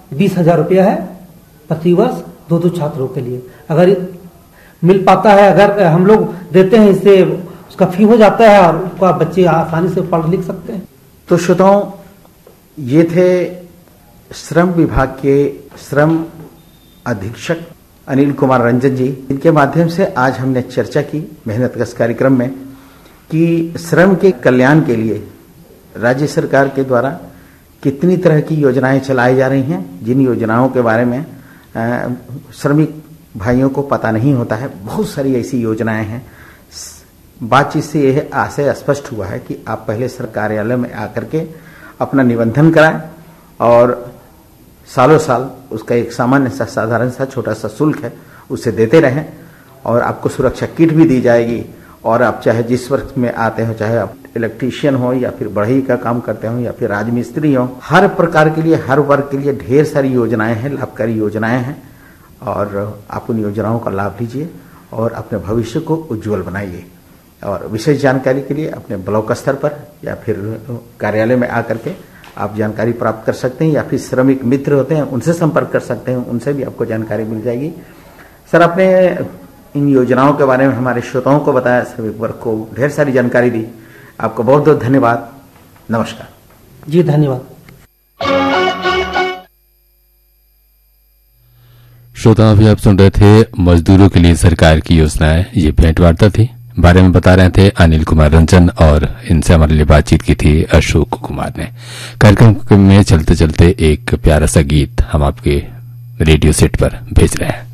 20,000 रुपया है प्रति वर्ष 2 छात्रों के लिए। अगर मिल पाता है, अगर हम लोग देते हैं, इससे उसका फी हो जाता है और उसका बच्चे आसानी से पढ़ लिख सकते हैं। तो श्रोताओं, ये थे श्रम विभाग के श्रम अधीक्षक अनिल कुमार रंजन जी। इनके माध्यम से आज हमने चर्चा की मेहनत कश कार्यक्रम में कि श्रम के कल्याण के लिए राज्य सरकार के द्वारा कितनी तरह की योजनाएं चलाई जा रही हैं, जिन योजनाओं के बारे में श्रमिक भाइयों को पता नहीं होता है। बहुत सारी ऐसी योजनाएं हैं। बातचीत से यह आशय स्पष्ट हुआ है कि आप पहले सरकार कार्यालय में आकर के अपना निबंधन कराएं और सालों साल उसका एक सामान्य सा साधारण सा छोटा सा शुल्क है, उसे देते रहें और आपको सुरक्षा किट भी दी जाएगी। और आप चाहे जिस वर्ग में आते हो, चाहे आप इलेक्ट्रीशियन हो या फिर बढ़ई का काम करते हो या फिर राजमिस्त्री हो, हर प्रकार के लिए, हर वर्ग के लिए ढेर सारी योजनाएं हैं, लाभकारी योजनाएं हैं। और आप उन योजनाओं का लाभ लीजिए और अपने भविष्य को उज्जवल बनाइए। और विशेष जानकारी के लिए अपने ब्लॉक स्तर पर या फिर कार्यालय में आकर के आप जानकारी प्राप्त कर सकते हैं, या फिर श्रमिक मित्र होते हैं उनसे संपर्क कर सकते हैं, उनसे भी आपको जानकारी मिल जाएगी। सर, आपने इन योजनाओं के बारे में हमारे श्रोताओं को बताया, श्रमिक वर्ग को ढेर सारी जानकारी दी। आपको बहुत बहुत धन्यवाद। नमस्कार जी। धन्यवाद। श्रोता, अभी आप सुन रहे थे मजदूरों के लिए सरकार की योजनाएं। ये भेंट वार्ता थी, बारे में बता रहे थे अनिल कुमार रंजन और इनसे हमारे लिए बातचीत की थी अशोक कुमार ने। कार्यक्रम में चलते चलते एक प्यारा सा गीत हम आपके रेडियो सेट पर भेज रहे हैं।